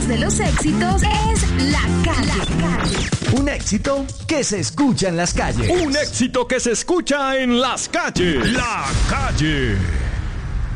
más de los éxitos es La Calle. Un éxito que se escucha en las calles. Un éxito que se escucha en las calles. La Calle.